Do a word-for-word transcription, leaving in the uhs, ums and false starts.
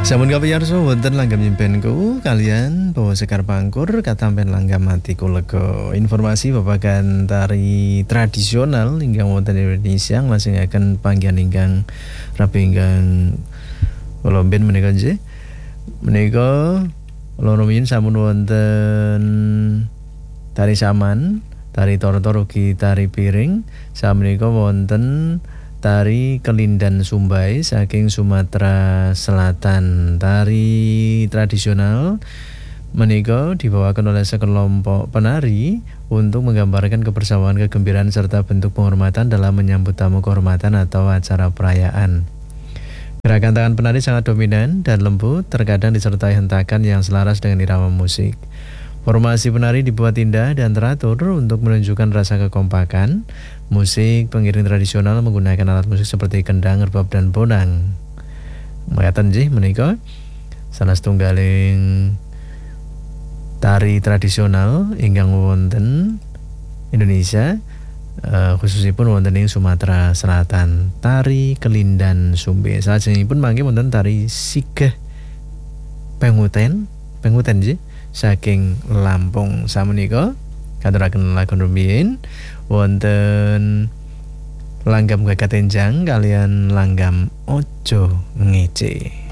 Sampun kapiyarsa wonten langgam nyimpenku kalian bawa sekar pangkur katampen langgam atiku lega. Informasi babagan tari tradisional ingkang wonten Indonesia nglajengaken panggihan ingkang rapi ingkang kula ben menika nggih. Menika kula rumiyin sampun wonten tari saman, tari tortor ugi tari piring, samenika wonten tari kelindan Sumbai saking Sumatera Selatan. Tari tradisional menika dibawakan oleh sekelompok penari untuk menggambarkan kebersamaan, kegembiraan serta bentuk penghormatan dalam menyambut tamu kehormatan atau acara perayaan. Gerakan tangan penari sangat dominan dan lembut, terkadang disertai hentakan yang selaras dengan irama musik. Formasi penari dibuat indah dan teratur untuk menunjukkan rasa kekompakan. Musik pengiring tradisional menggunakan alat musik seperti kendang, rebab, dan bonang. Mekaten nggih menika salah setunggaling tari tradisional ingkang wonten Indonesia, uh, khususipun wonten ing Sumatera Selatan. Tari kelindan Sumbai. Salajengipun mangke wonten tari sigah penguten, penguten nggih saking Lampung. Samenika katuraken lagu rumiyin wonten langgam gagatenjang kalian langgam ojo ngece.